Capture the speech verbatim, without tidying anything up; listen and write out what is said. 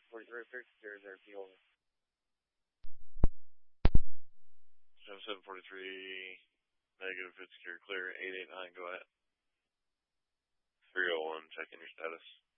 forty-three, zero zero P over. seven forty-three, negative, it's secure, clear, eight eight nine, go ahead. three oh one, check in your status.